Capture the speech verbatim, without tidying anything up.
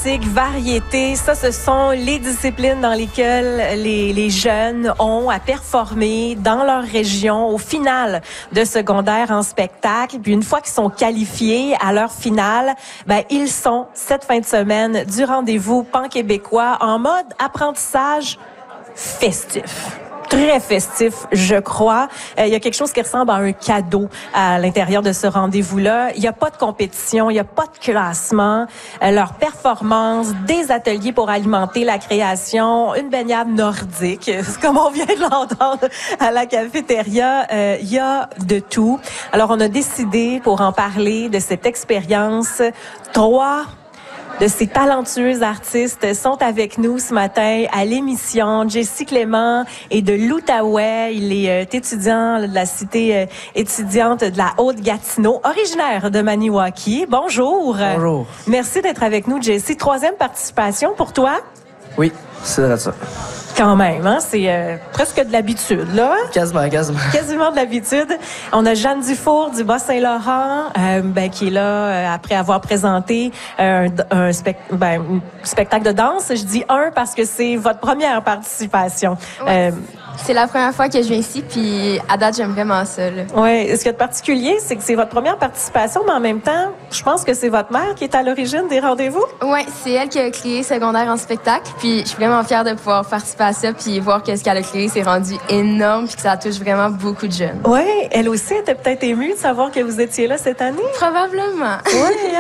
classique, variété, ça, ce sont les disciplines dans lesquelles les, les jeunes ont à performer dans leur région au final de secondaire en spectacle. Puis une fois qu'ils sont qualifiés à leur finale, ben ils sont cette fin de semaine du rendez-vous pan-québécois en mode apprentissage festif. Très festif, je crois. Euh, il y a quelque chose qui ressemble à un cadeau à l'intérieur de ce rendez-vous-là. Il n'y a pas de compétition, il n'y a pas de classement. Euh, leur performance, des ateliers pour alimenter la création, une baignade nordique, comme on vient de l'entendre à la cafétéria. Euh, il y a de tout. Alors, on a décidé, pour en parler de cette expérience, trois de ces talentueux artistes sont avec nous ce matin à l'émission. Jessie Clément est de l'Outaouais. Il est étudiant de la cité euh, étudiante de la Haute-Gatineau, originaire de Maniwaki. Bonjour. Bonjour. Merci d'être avec nous, Jessie. Troisième participation pour toi? Oui, c'est vrai ça. Quand même, hein? C'est euh, presque de l'habitude, là. Quasiment, quasiment. Quasiment de l'habitude. On a Jeanne Dufour du Bas-Saint-Laurent, euh, ben, qui est là euh, après avoir présenté euh, un, un, spec, ben, un spectacle de danse. Je dis un parce que c'est votre première participation. Ouais. Euh, C'est la première fois que je viens ici, puis à date, j'aime vraiment ça. Oui. Ce qu'il y a de particulier, c'est que c'est votre première participation, mais en même temps, je pense que c'est votre mère qui est à l'origine des rendez-vous. Oui, c'est elle qui a créé Secondaire en spectacle, puis je suis vraiment fière de pouvoir participer à ça, puis voir que ce qu'elle a créé, c'est rendu énorme, puis que ça touche vraiment beaucoup de jeunes. Oui, elle aussi était peut-être émue de savoir que vous étiez là cette année. Probablement. Oui.